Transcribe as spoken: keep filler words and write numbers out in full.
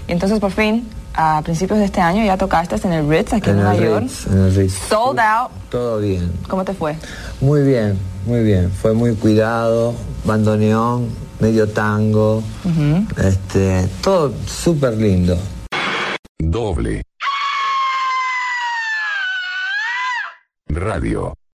Y entonces por fin, a principios de este año, ya tocaste en el Ritz, aquí en, en Nueva el York. Ritz, en el Ritz. Sold out. Todo bien. ¿Cómo te fue? Muy bien, muy bien. Fue muy cuidado, bandoneón, medio tango, uh-huh. este, todo súper lindo. Doble Radio.